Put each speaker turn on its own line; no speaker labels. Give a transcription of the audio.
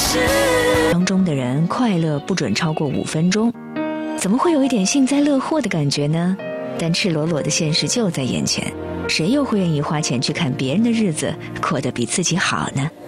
当中的人快乐不准超过5分钟，怎么会有一点幸灾乐祸的感觉呢？但赤裸裸的现实就在眼前，谁又会愿意花钱去看别人的日子过得比自己好呢？